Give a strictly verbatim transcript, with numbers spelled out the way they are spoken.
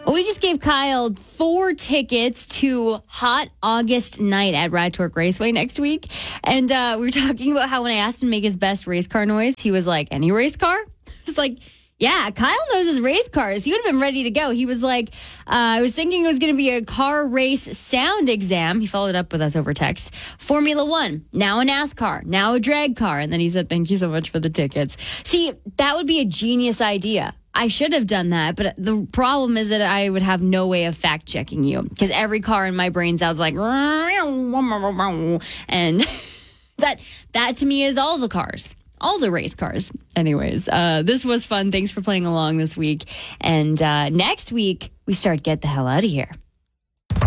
We just gave Kyle four tickets to Hot August Night at Rad Torque Raceway next week. And uh, we were talking about how when I asked him to make his best race car noise, he was like, any race car? It's like, yeah, Kyle knows his race cars. He would have been ready to go. He was like, uh, I was thinking it was going to be a car race sound exam. He followed up with us over text. Formula One, now a NASCAR, now a drag car. And then he said, thank you so much for the tickets. See, that would be a genius idea. I should have done that, but the problem is that I would have no way of fact checking you because every car in my brain sounds like, and that that to me is all the cars. All the race cars. Anyways, uh, this was fun. Thanks for playing along this week. And uh, next week, we start Get the Hell Out of Here.